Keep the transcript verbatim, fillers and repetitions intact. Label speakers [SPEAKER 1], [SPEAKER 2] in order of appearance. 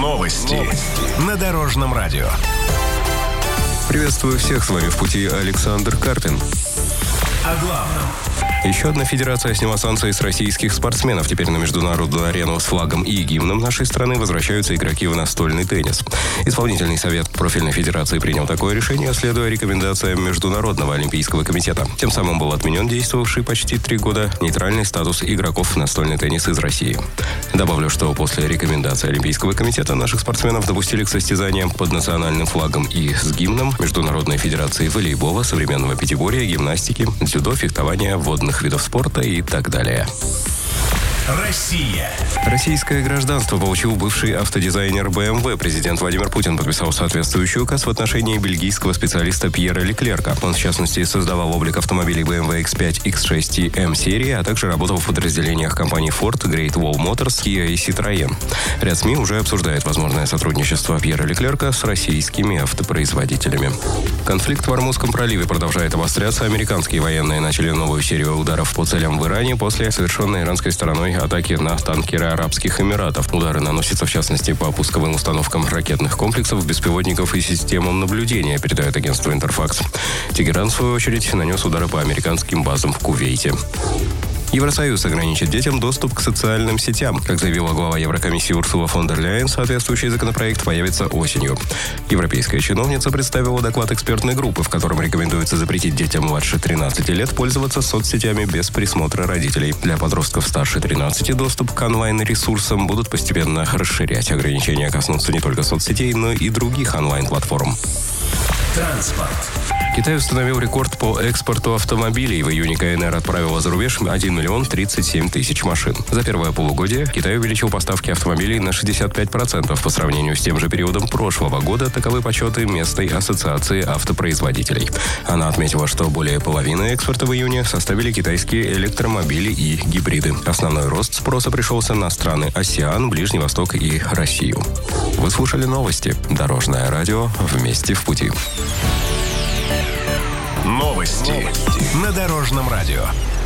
[SPEAKER 1] Новости. Новости. На Дорожном радио.
[SPEAKER 2] Приветствую всех, с вами в пути Александр Карпин.
[SPEAKER 1] О главном.
[SPEAKER 2] Еще одна федерация сняла санкции с российских спортсменов. Теперь на международную арену с флагом и гимном нашей страны возвращаются игроки в настольный теннис. Исполнительный совет профильной федерации принял такое решение, следуя рекомендациям Международного олимпийского комитета. Тем самым был отменен действовавший почти три года нейтральный статус игроков в настольный теннис из России. Добавлю, что после рекомендаций Олимпийского комитета наших спортсменов допустили к состязаниям под национальным флагом и с гимном Международной федерации волейбола, современного пятиборья, гимнастики, дзюдо, фехтования, водных видов спорта и так далее.
[SPEAKER 1] Россия.
[SPEAKER 2] Российское гражданство получил бывший автодизайнер бэ эм вэ. Президент Владимир Путин подписал соответствующий указ в отношении бельгийского специалиста Пьера Леклерка. Он, в частности, создавал облик автомобилей бэ эм вэ икс пять, икс шесть и эм серии, а также работал в подразделениях компаний Ford, Great Wall Motors, Kia и Citroën. Ряд СМИ уже обсуждает возможное сотрудничество Пьера Леклерка с российскими автопроизводителями. Конфликт в Ормузском проливе продолжает обостряться. Американские военные начали новую серию ударов по целям в Иране после совершенной иранской стороной атаки на танкеры Арабских Эмиратов. Удары наносятся, в частности, по пусковым установкам ракетных комплексов, беспилотников и системам наблюдения, передает агентство «Интерфакс». Тегеран, в свою очередь, нанес удары по американским базам в Кувейте. Евросоюз ограничит детям доступ к социальным сетям. Как заявила глава Еврокомиссии Урсула фон дер Ляйен, соответствующий законопроект появится осенью. Европейская чиновница представила доклад экспертной группы, в котором рекомендуется запретить детям младше тринадцати лет пользоваться соцсетями без присмотра родителей. Для подростков старше тринадцати доступ к онлайн-ресурсам будут постепенно расширять. Ограничения коснутся не только соцсетей, но и других онлайн-платформ.
[SPEAKER 1] Транспорт.
[SPEAKER 2] Китай установил рекорд по экспорту автомобилей. В июне ка эн эр отправила за рубеж один миллион тридцать семь тысяч машин. За первое полугодие Китай увеличил поставки автомобилей на шестьдесят пять процентов по сравнению с тем же периодом прошлого года. Таковы подсчеты местной ассоциации автопроизводителей. Она отметила, что более половины экспорта в июне составили китайские электромобили и гибриды. Основной рост спроса пришелся на страны АСЕАН, Ближний Восток и Россию. Вы слушали новости. Дорожное радио. Вместе в пути.
[SPEAKER 1] Новости. Новости. На Дорожном радио.